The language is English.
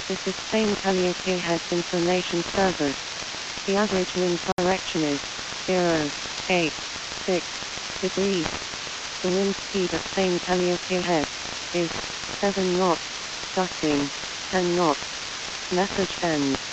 This is St. Calliope Heads Information Service. The average wind direction is 0.86 degrees. The wind speed at St. Calliope Head is 7 knots, gusting 10 knots. Message ends.